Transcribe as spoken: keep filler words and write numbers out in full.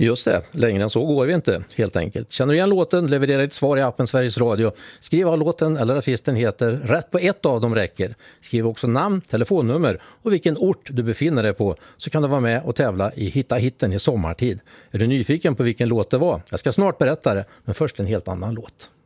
Just det, längre än så går vi inte helt enkelt. Känner du igen låten, leverera ett svar i appen Sveriges Radio. Skriv vad låten eller artisten heter, rätt på ett av dem räcker. Skriv också namn, telefonnummer och vilken ort du befinner dig på, så kan du vara med och tävla i Hitta hitten i sommartid. Är du nyfiken på vilken låt det var? Jag ska snart berätta det, men först en helt annan låt.